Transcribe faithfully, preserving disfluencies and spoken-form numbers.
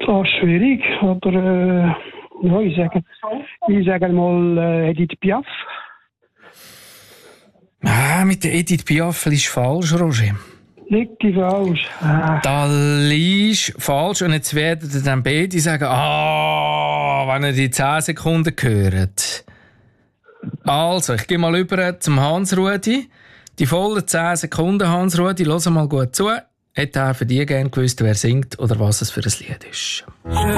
Ah, schwierig, oder, äh, ja, ich sage, ich sage mal, äh, Edith Piaf. Ah, mit der Edith Piaf ist falsch, Roger. Liegt die falsch? Ah. Da liegst falsch und jetzt werden dann beide sagen, ah, wenn ihr die zehn Sekunden hört. Also, ich gehe mal über zum Hans-Rudi. Die vollen zehn Sekunden, Hans-Rudi, hör mal gut zu. Hätte er für dich gerne gewusst, wer singt oder was es für ein Lied ist.